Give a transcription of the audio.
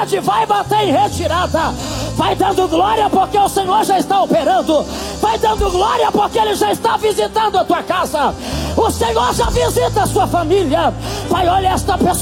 vai bater em retirada. Vai dando glória porque o Senhor já está operando. Vai dando glória porque Ele já está visitando a tua casa. O Senhor já visita a sua família. Pai, olha esta pessoa.